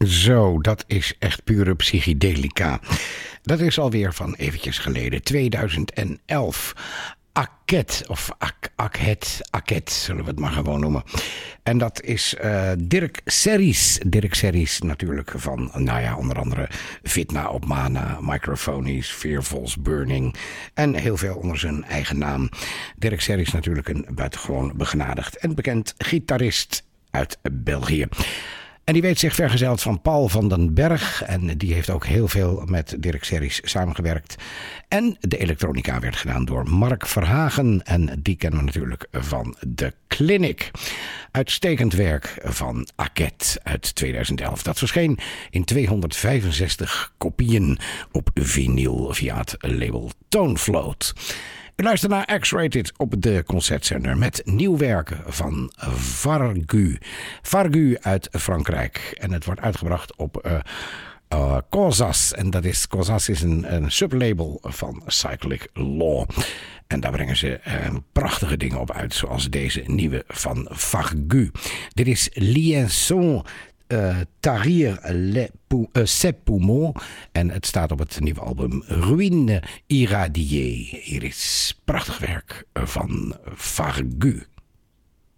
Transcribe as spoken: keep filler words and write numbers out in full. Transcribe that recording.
Zo, dat is echt pure psychedelica. Dat is alweer van eventjes geleden, tweeduizend elf. Akket, of Ak, Akhet, Akket, zullen we het maar gewoon noemen. En dat is uh, Dirk Serries. Dirk Serries natuurlijk van, nou ja, onder andere Fitna op Mana, Microphonies, Fearful's Burning en heel veel onder zijn eigen naam. Dirk Serries natuurlijk een buitengewoon begenadigd en bekend gitarist uit België. En die weet zich vergezeld van Paul van den Berg. En die heeft ook heel veel met Dirk Serries samengewerkt. En de elektronica werd gedaan door Mark Verhagen. En die kennen we natuurlijk van The Clinic. Uitstekend werk van Akket uit tweeduizend elf. Dat verscheen in tweehonderdvijfenzestig kopieën op vinyl via het label Tonefloat. U luistert naar X-Rated op de concertzender met nieuw werk van Fargu. Fargu uit Frankrijk. En het wordt uitgebracht op uh, uh, Causas. En dat is, Causas is een, een sublabel van Cyclic Law. En daar brengen ze uh, prachtige dingen op uit, zoals deze nieuwe van Fargu. Dit is Liaison Uh, Tarir les pou- uh, ses poumons. En het staat op het nieuwe album Ruine Irradiée. Hier is prachtig werk van Fargu.